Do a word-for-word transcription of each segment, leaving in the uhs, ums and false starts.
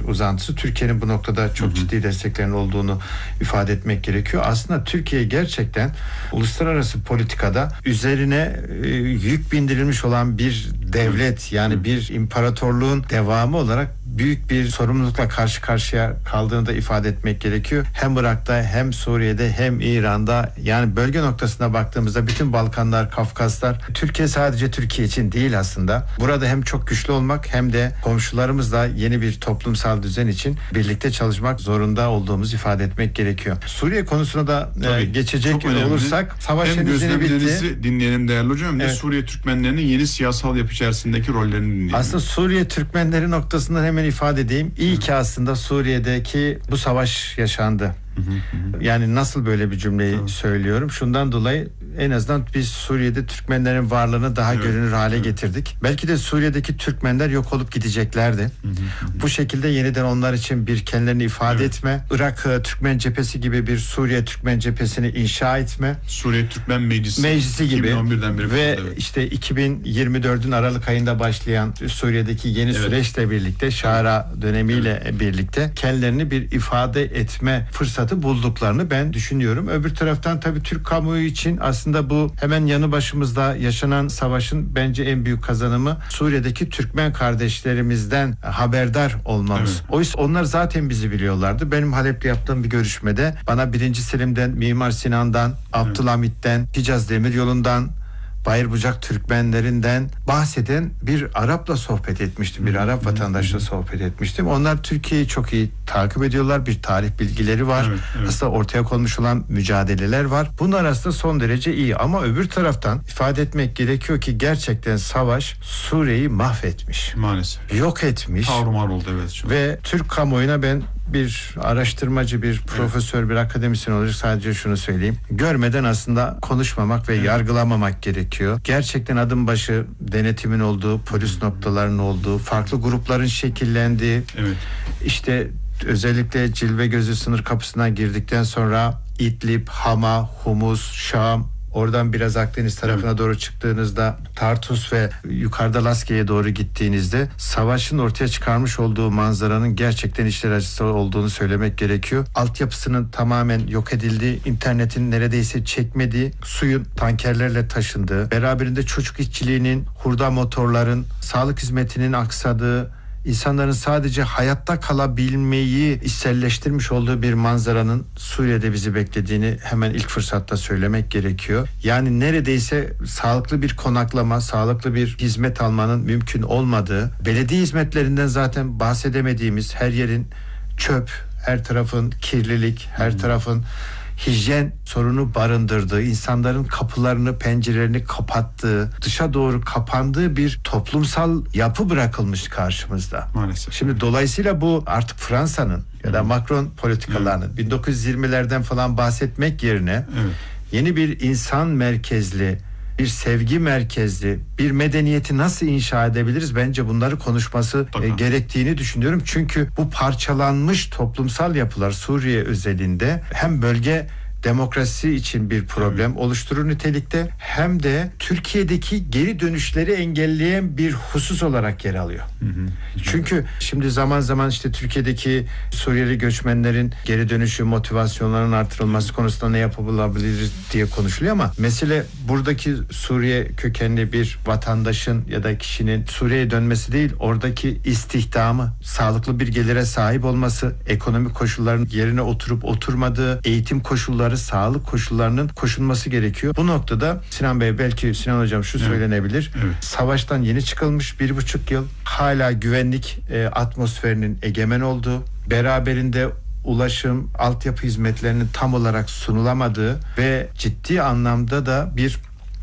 uzantısı. Türkiye'nin bu noktada çok hı hı. ciddi desteklerinin olduğunu ifade etmek gerekiyor. Aslında Türkiye gerçekten uluslararası politikada üzerine e, yük bindirilmiş olan bir devlet, yani hı. bir imparatorluğun devamı olarak büyük bir sorumlulukla karşı karşıya kaldığını da ifade etmek gerekiyor. Hem Irak'ta hem Suriye'de hem İran'da, yani bölge noktasına baktığımızda bütün Balkanlar, Kafkaslar, Türkiye sadece Türkiye için değil aslında. Burada hem çok güçlü olmak hem de komşularımızla yeni bir toplumsal düzen için birlikte çalışmak zorunda olduğumuzu ifade etmek gerekiyor. Suriye konusuna da e, geçecek olursak, savaş hem henüz bitti. Dinleyelim değerli hocam. Hem evet. de Suriye Türkmenlerinin yeni siyasal yapı içerisindeki rollerini dinleyelim. Aslında Suriye Türkmenleri noktasından hemen ifade edeyim. İyi ki aslında Suriye'deki bu savaş yaşandı. Hı hı. Yani nasıl böyle bir cümleyi hı. söylüyorum? Şundan dolayı en azından biz Suriye'de Türkmenlerin varlığını daha evet. görünür hale evet. getirdik. Belki de Suriye'deki Türkmenler yok olup gideceklerdi. Hı hı. Bu şekilde yeniden onlar için bir kendilerini ifade evet. etme, Irak Türkmen cephesi gibi bir Suriye Türkmen cephesini inşa etme, Suriye Türkmen Meclisi, Meclisi gibi iki bin on birden beri ve evet. işte iki bin yirmi dördün Aralık ayında başlayan Suriye'deki yeni evet. süreçle birlikte, Şara dönemiyle evet. birlikte kendilerini bir ifade etme fırsatı bulduklarını ben düşünüyorum. Öbür taraftan tabii Türk kamuoyu için aslında bu hemen yanı başımızda yaşanan savaşın bence en büyük kazanımı Suriye'deki Türkmen kardeşlerimizden haberdar olmamız. Evet. Oysa onlar zaten bizi biliyorlardı. Benim Halep'te yaptığım bir görüşmede bana birinci Selim'den, Mimar Sinan'dan, Abdülhamit'ten, Hicaz Demiryolu'ndan, Bayırbucak Türkmenlerinden bahseden bir Arap'la sohbet etmiştim. Bir Arap vatandaşla sohbet etmiştim. Onlar Türkiye'yi çok iyi takip ediyorlar. Bir tarih bilgileri var. Evet, evet. Aslında ortaya konmuş olan mücadeleler var. Bunlar aslında son derece iyi. Ama öbür taraftan ifade etmek gerekiyor ki gerçekten savaş Suriye'yi mahvetmiş. Maalesef. Yok etmiş. Tarumar oldu evet. Şu. Ve Türk kamuoyuna ben bir araştırmacı, bir profesör, evet. bir akademisyen olarak sadece şunu söyleyeyim. Görmeden aslında konuşmamak ve evet. yargılamamak gerekiyor. Gerçekten adım başı denetimin olduğu, polis noktalarının olduğu, farklı grupların şekillendiği, evet. işte özellikle Cilve Gözü sınır kapısından girdikten sonra İdlib, Hama, Humus, Şam, oradan biraz Akdeniz tarafına evet. doğru çıktığınızda Tartus ve yukarıda Laskiye'ye doğru gittiğinizde savaşın ortaya çıkarmış olduğu manzaranın gerçekten içler acısı olduğunu söylemek gerekiyor. Altyapısının tamamen yok edildiği, internetin neredeyse çekmediği, suyun tankerlerle taşındığı, beraberinde çocuk işçiliğinin, hurda motorların, sağlık hizmetinin aksadığı, İnsanların sadece hayatta kalabilmeyi içselleştirmiş olduğu bir manzaranın Suriye'de bizi beklediğini hemen ilk fırsatta söylemek gerekiyor. Yani neredeyse sağlıklı bir konaklama, sağlıklı bir hizmet almanın mümkün olmadığı, belediye hizmetlerinden zaten bahsedemediğimiz, her yerin çöp, her tarafın kirlilik, her tarafın hijyen sorunu barındırdığı, insanların kapılarını, pencerelerini kapattığı, dışa doğru kapandığı bir toplumsal yapı bırakılmış karşımızda. Maalesef. Şimdi dolayısıyla bu artık Fransa'nın ya da Macron politikalarının evet. bin dokuz yüz yirmilerden falan bahsetmek yerine evet. yeni bir insan merkezli, bir sevgi merkezli, bir medeniyeti nasıl inşa edebiliriz? Bence bunları konuşması e, gerektiğini düşünüyorum. Çünkü bu parçalanmış toplumsal yapılar Suriye özelinde hem bölge demokrasi için bir problem evet. oluşturur nitelikte, hem de Türkiye'deki geri dönüşleri engelleyen bir husus olarak yer alıyor. Hı hı. Çünkü şimdi zaman zaman işte Türkiye'deki Suriyeli göçmenlerin geri dönüşü, motivasyonlarının artırılması konusunda ne yapılabilir diye konuşuluyor ama mesele buradaki Suriye kökenli bir vatandaşın ya da kişinin Suriye'ye dönmesi değil, oradaki istihdamı, sağlıklı bir gelire sahip olması, ekonomik koşulların yerine oturup oturmadığı, eğitim koşulları, sağlık koşullarının koşulması gerekiyor. Bu noktada Sinan Bey, belki Sinan Hocam şu evet. söylenebilir. Evet. Savaştan yeni çıkılmış bir buçuk yıl, hala güvenlik e, atmosferinin egemen olduğu, beraberinde ulaşım, altyapı hizmetlerinin tam olarak sunulamadığı ve ciddi anlamda da bir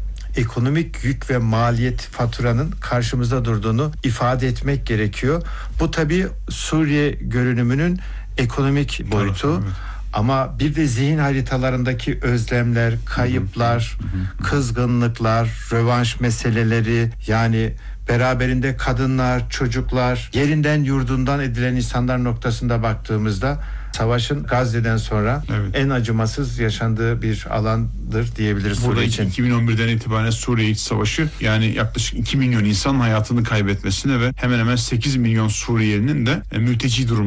ekonomik yük ve maliyet faturanın karşımızda durduğunu ifade etmek gerekiyor. Bu tabii Suriye görünümünün ekonomik boyutu. Evet, evet. Ama bir de zihin haritalarındaki özlemler, kayıplar, kızgınlıklar, rövanş meseleleri, yani beraberinde kadınlar, çocuklar, yerinden yurdundan edilen insanlar noktasında baktığımızda savaşın Gazze'den sonra evet. en acımasız yaşandığı bir alandır diyebiliriz Burada Suriye için. iki bin on birden itibaren Suriye İç Savaşı, yani yaklaşık iki milyon insan hayatını kaybetmesine ve hemen hemen sekiz milyon Suriyelinin de mülteci durum